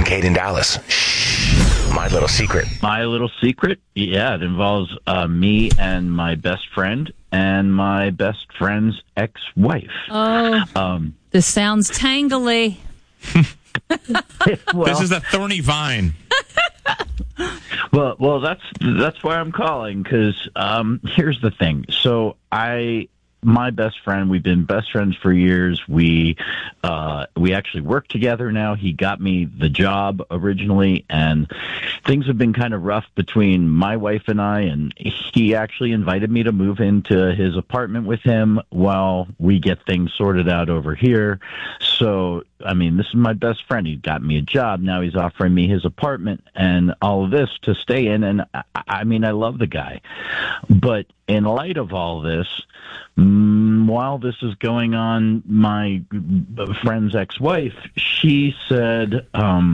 Kincaid in Dallas. Shh. My little secret. My little secret? Yeah, it involves me and my best friend and my best friend's ex-wife. Oh, this sounds tangly. Well, this is a thorny vine. Well, that's why I'm calling, because here's the thing. So my best friend, we've been best friends for years. We actually work together now. He got me the job originally, and things have been kind of rough between my wife and I, and he actually invited me to move into his apartment with him while we get things sorted out over here. So, I mean, this is my best friend. He got me a job. Now he's offering me his apartment and all of this to stay in, and I mean, I love the guy. But in light of all this, while this is going on, my friend's ex-wife, she said,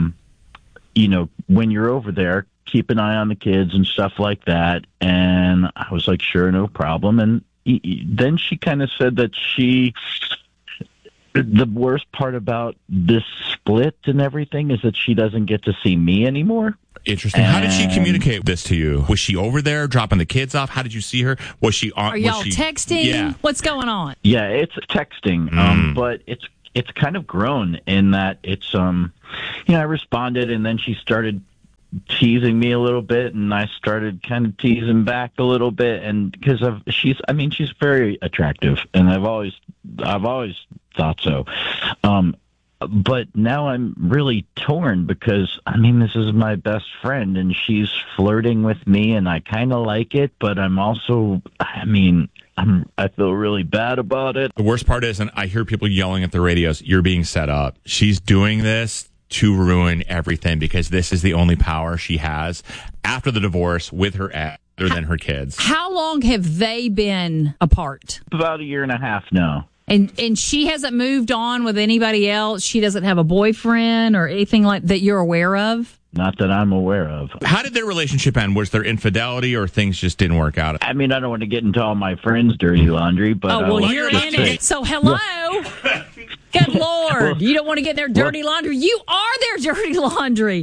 when you're over there, keep an eye on the kids and stuff like that. And I was like, sure, no problem. And then she kind of said that the worst part about this split and everything is that she doesn't get to see me anymore. Interesting. How did she communicate this to you? Was she over there dropping the kids off? How did you see her? Was she on? Are y'all texting? Yeah. What's going on? Yeah, it's texting, but it's kind of grown in that it's I responded, and then she started teasing me a little bit, and I started kind of teasing back a little bit, and because she's very attractive, and I've always thought so. But now I'm really torn because, this is my best friend, and she's flirting with me, and I kind of like it, but I'm also, I feel really bad about it. The worst part is, and I hear people yelling at the radios, you're being set up. She's doing this to ruin everything because this is the only power she has after the divorce with her ex, other than her kids. How long have they been apart? About 1.5 years now. And she hasn't moved on with anybody else? She doesn't have a boyfriend or anything like that you're aware of? Not that I'm aware of. How did their relationship end? Was there infidelity or things just didn't work out? I don't want to get into all my friends' dirty laundry, but... you're in it. So, hello? Good Lord. You don't want to get their dirty laundry. You are their dirty laundry.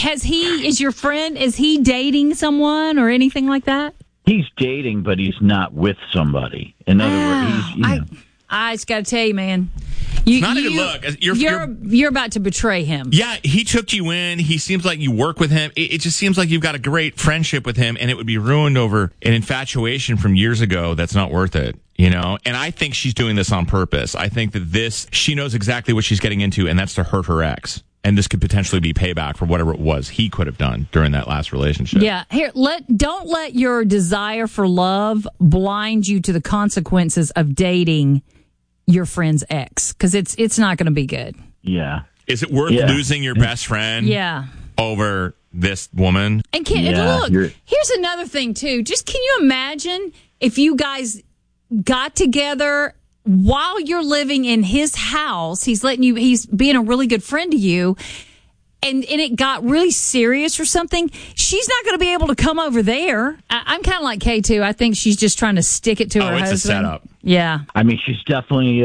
Is your friend, is he dating someone or anything like that? He's dating, but he's not with somebody. In other words, I just got to tell you, man. It's not a good look. You're about to betray him. Yeah, he took you in. He seems like you work with him. It just seems like you've got a great friendship with him, and it would be ruined over an infatuation from years ago that's not worth it, And I think she's doing this on purpose. I think that she knows exactly what she's getting into, and that's to hurt her ex. And this could potentially be payback for whatever it was he could have done during that last relationship. Yeah. Here, don't let your desire for love blind you to the consequences of dating your friend's ex, because it's not going to be good. Yeah. Is it worth losing your best friend? Yeah. Over this woman? And look, here's another thing too. Just can you imagine if you guys got together while you're living in his house? He's being a really good friend to you. And it got really serious or something, she's not going to be able to come over there. I'm kind of like Kay, too. I think she's just trying to stick it to her husband. It's a setup. Yeah. She's definitely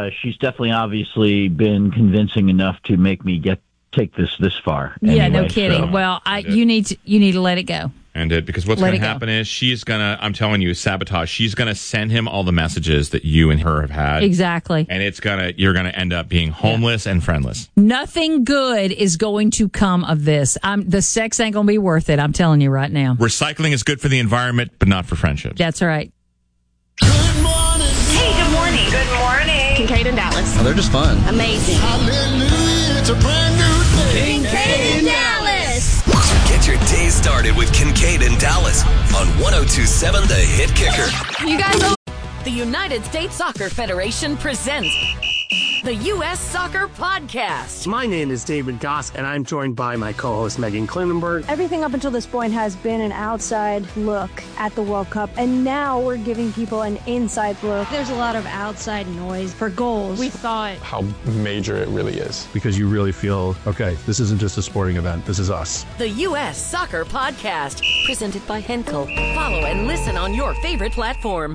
obviously been convincing enough to make me take this far. Yeah, anyway, no kidding. So. Well, you need to let it go. End it, because what's going to happen is she's going to, I'm telling you, sabotage. She's going to send him all the messages that you and her have had. Exactly. And you're going to end up being homeless and friendless. Nothing good is going to come of this. The sex ain't going to be worth it. I'm telling you right now. Recycling is good for the environment, but not for friendship. That's right. Good morning. Hey, good morning. Good morning. Kincaid and Dallas. Oh, they're just fun. Amazing. Hallelujah. It's a brand new day. Kincaid and Dallas. Get your day started with Kincaid and Dallas on 102.7 The Hit Kicker. You guys. The United States Soccer Federation presents the U.S. Soccer Podcast. My name is David Goss, and I'm joined by my co-host Megan Klinenberg. Everything up until this point has been an outside look at the World Cup, and now we're giving people an inside look. There's a lot of outside noise for goals. We thought how major it really is. Because you really feel, okay, this isn't just a sporting event, this is us. The U.S. Soccer Podcast, presented by Henkel. Follow and listen on your favorite platform.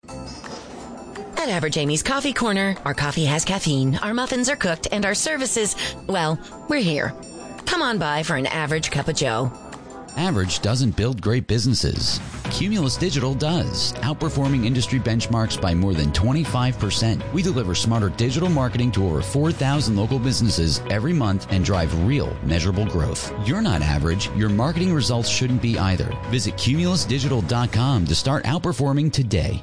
At Average Amy's Coffee Corner, our coffee has caffeine, our muffins are cooked, and our services, well, we're here. Come on by for an average cup of joe. Average doesn't build great businesses. Cumulus Digital does, outperforming industry benchmarks by more than 25%. We deliver smarter digital marketing to over 4,000 local businesses every month and drive real, measurable growth. You're not average. Your marketing results shouldn't be either. Visit cumulusdigital.com to start outperforming today.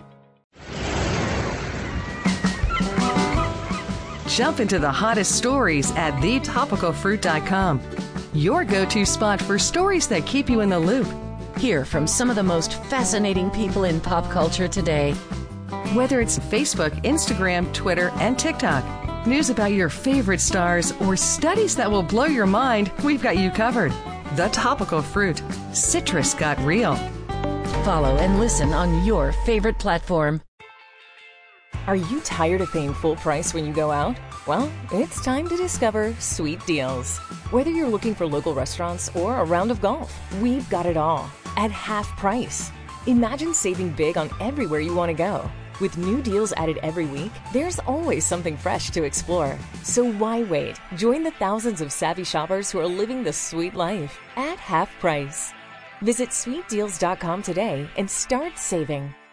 Jump into the hottest stories at thetopicalfruit.com. Your go-to spot for stories that keep you in the loop. Hear from some of the most fascinating people in pop culture today. Whether it's Facebook, Instagram, Twitter, and TikTok, news about your favorite stars, or studies that will blow your mind, we've got you covered. The Topical Fruit. Citrus got real. Follow and listen on your favorite platform. Are you tired of paying full price when you go out? Well, it's time to discover Sweet Deals. Whether you're looking for local restaurants or a round of golf, we've got it all at half price. Imagine saving big on everywhere you want to go. With new deals added every week, there's always something fresh to explore. So why wait? Join the thousands of savvy shoppers who are living the sweet life at half price. Visit sweetdeals.com today and start saving.